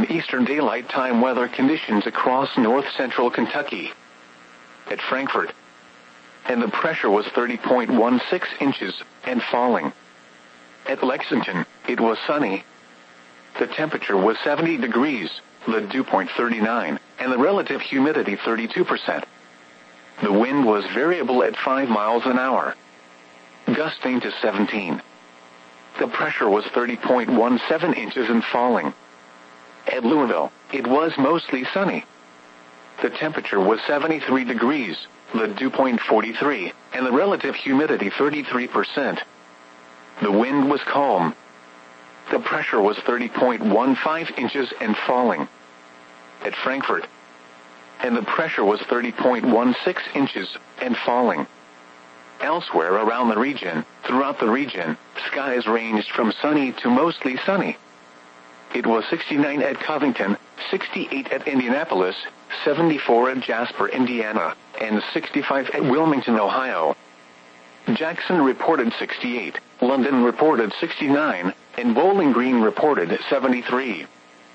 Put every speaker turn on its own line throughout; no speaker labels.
p.m. Eastern Daylight Time weather conditions across north-central Kentucky. At Frankfort, and the pressure was 30.16 inches and falling. At Lexington, it was sunny. The temperature was 70 degrees, the dew point 39, and the relative humidity 32%. The wind was variable at 5 miles an hour, gusting to 17. The pressure was 30.17 inches and falling. At Louisville, it was mostly sunny. The temperature was 73 degrees, the dew point 43, and the relative humidity 33%. The wind was calm. The pressure was 30.15 inches and falling. At Frankfort, and the pressure was 30.16 inches and falling. Elsewhere around the region, throughout the region, skies ranged from sunny to mostly sunny. It was 69 at Covington, 68 at Indianapolis, 74 at Jasper, Indiana, and 65 at Wilmington, Ohio. Jackson reported 68, London reported 69, and Bowling Green reported 73.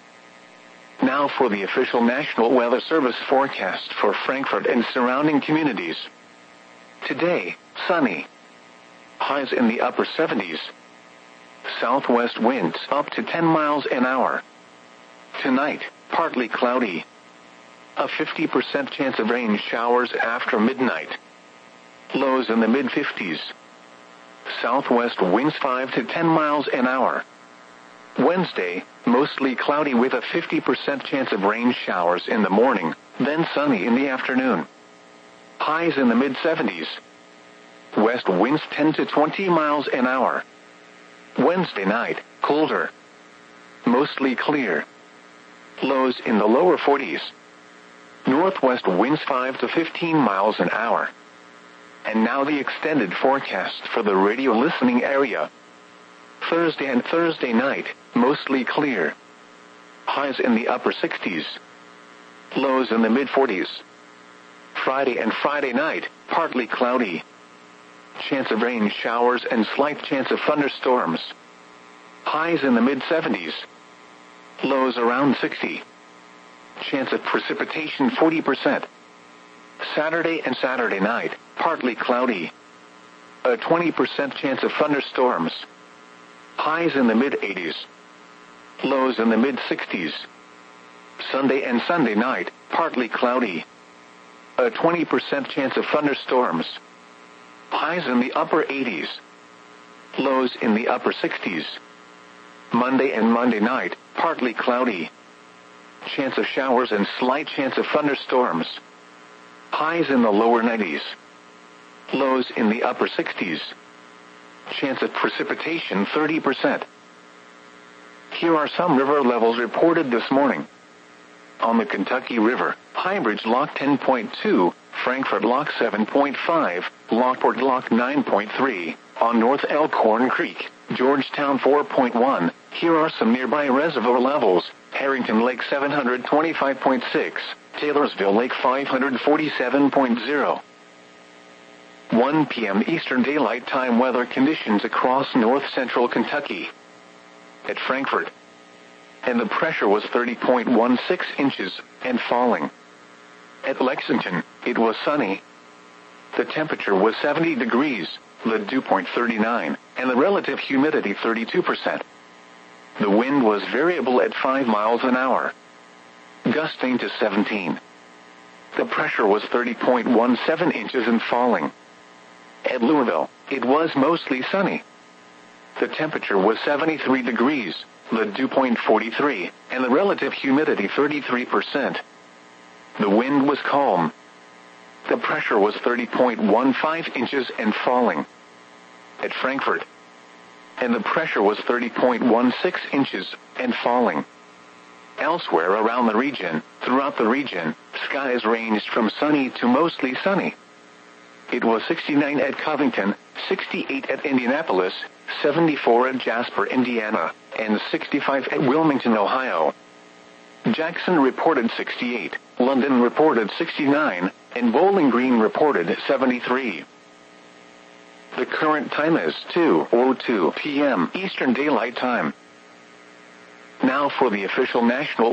Now for the official National Weather Service forecast for Frankfort and surrounding communities. Today, sunny. Highs in the upper 70s. Southwest winds up to 10 miles an hour. Tonight, partly cloudy. A 50% chance of rain showers after midnight. Lows in the mid-50s. Southwest winds 5 to 10 miles an hour. Wednesday, mostly cloudy with a 50% chance of rain showers in the morning, then sunny in the afternoon. Highs in the mid-70s. West winds 10 to 20 miles an hour. Wednesday night, colder. Mostly clear. Lows in the lower 40s. Northwest winds 5 to 15 miles an hour. And now the extended forecast for the radio listening area. Thursday and Thursday night, mostly clear. Highs in the upper 60s. Lows in the mid-40s. Friday and Friday night, partly cloudy. Chance of rain showers and slight chance of thunderstorms. Highs in the mid-70s. Lows around 60. Chance of precipitation 40%. Saturday and Saturday night, partly cloudy. A 20% chance of thunderstorms. Highs in the mid-80s. Lows in the mid-60s. Sunday and Sunday night, partly cloudy. A 20% chance of thunderstorms. Highs in the upper 80s. Lows in the upper 60s. Monday and Monday night, partly cloudy. Chance of showers and slight chance of thunderstorms. Highs in the lower 90s. Lows in the upper 60s. Chance of precipitation 30%. Here are some river levels reported this morning. On the Kentucky River, Highbridge Lock 10.2, Frankfort Lock 7.5, Lockport Lock 9.3, on North Elkhorn Creek, Georgetown 4.1. Here are some nearby reservoir levels. Harrington Lake 725.6, Taylorsville Lake 547.0. 1 p.m. Eastern Daylight Time weather conditions across north-central Kentucky. At Frankfort, and the pressure was 30.16 inches and falling. At Lexington, it was sunny. The temperature was 70 degrees, the dew point 39, and the relative humidity 32%. The wind was variable at 5 miles an hour, gusting to 17. The pressure was 30.17 inches and falling. At Louisville, it was mostly sunny. The temperature was 73 degrees, the dew point 43, and the relative humidity 33%. The wind was calm. The pressure was 30.15 inches and falling. At Frankfort, and the pressure was 30.16 inches and falling. Elsewhere around the region, throughout the region, skies ranged from sunny to mostly sunny. It was 69 at Covington, 68 at Indianapolis, 74 at Jasper, Indiana, and 65 at Wilmington, Ohio. Jackson reported 68, London reported 69, and Bowling Green reported 73. The current time is 2:02 p.m. Eastern Daylight Time. Now for the official National